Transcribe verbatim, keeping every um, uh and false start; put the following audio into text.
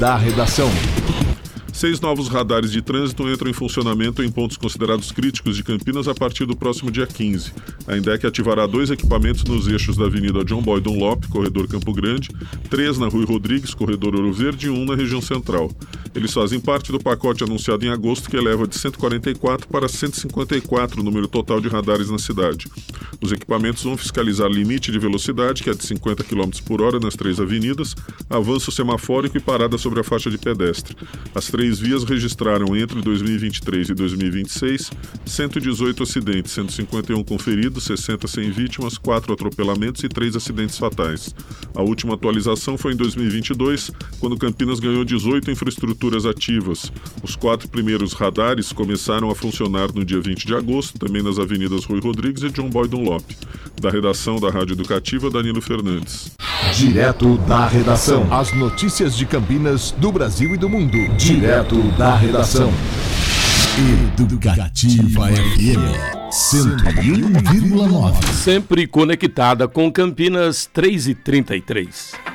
da Redação. Seis novos radares de trânsito entram em funcionamento em pontos considerados críticos de Campinas a partir do próximo dia quinze. A INDEC ativará dois equipamentos nos eixos da Avenida John Boy Dunlop, corredor Campo Grande, três na Rui Rodrigues, corredor Ouro Verde e um na região central. Eles fazem parte do pacote anunciado em agosto que eleva de cento e quarenta e quatro para cento e cinquenta e quatro o número total de radares na cidade. Os equipamentos vão fiscalizar limite de velocidade, que é de cinquenta quilômetros por hora nas três avenidas, avanço semafórico e parada sobre a faixa de pedestre. As três vias registraram entre dois mil e vinte e três e dois mil e vinte e seis cento e dezoito acidentes, cento e cinquenta e um conferidos, sessenta sem vítimas, quatro atropelamentos e três acidentes fatais. A última atualização foi em dois mil e vinte e dois, quando Campinas ganhou dezoito infraestruturas ativas. Os quatro primeiros radares começaram a funcionar no dia vinte de agosto, também nas avenidas Rui Rodrigues e John Boy Dunlop. Da redação da Rádio Educativa, Danilo Fernandes. Direto da Redação. As notícias de Campinas, do Brasil e do mundo. Direto da Redação. Educativa F M cento e um vírgula nove. Sempre conectada com Campinas, três e trinta e três.